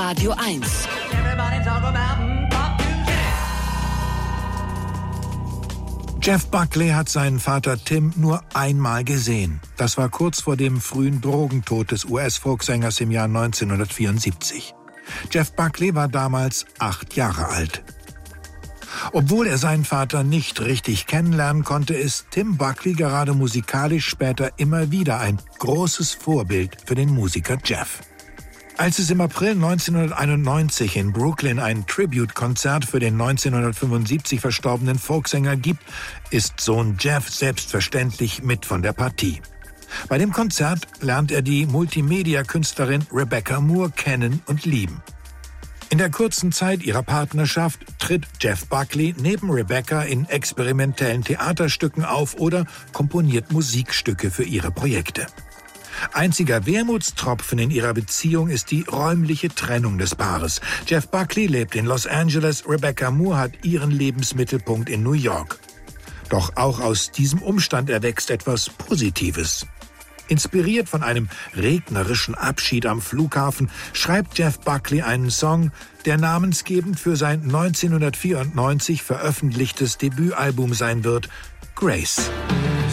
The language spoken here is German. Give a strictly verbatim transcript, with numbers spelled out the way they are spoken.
Radio eins. Jeff Buckley hat seinen Vater Tim nur einmal gesehen. Das war kurz vor dem frühen Drogentod des U S-Folksängers im Jahr neunzehnhundertvierundsiebzig. Jeff Buckley war damals acht Jahre alt. Obwohl er seinen Vater nicht richtig kennenlernen konnte, ist Tim Buckley gerade musikalisch später immer wieder ein großes Vorbild für den Musiker Jeff. Als es im April neunzehnhunderteinundneunzig in Brooklyn ein Tribute-Konzert für den neunzehnhundertfünfundsiebzig verstorbenen Folksänger gibt, ist Sohn Jeff selbstverständlich mit von der Partie. Bei dem Konzert lernt er die Multimedia-Künstlerin Rebecca Moore kennen und lieben. In der kurzen Zeit ihrer Partnerschaft tritt Jeff Buckley neben Rebecca in experimentellen Theaterstücken auf oder komponiert Musikstücke für ihre Projekte. Einziger Wermutstropfen in ihrer Beziehung ist die räumliche Trennung des Paares. Jeff Buckley lebt in Los Angeles, Rebecca Moore hat ihren Lebensmittelpunkt in New York. Doch auch aus diesem Umstand erwächst etwas Positives. Inspiriert von einem regnerischen Abschied am Flughafen schreibt Jeff Buckley einen Song, der namensgebend für sein neunzehnhundertvierundneunzig veröffentlichtes Debütalbum sein wird, Grace.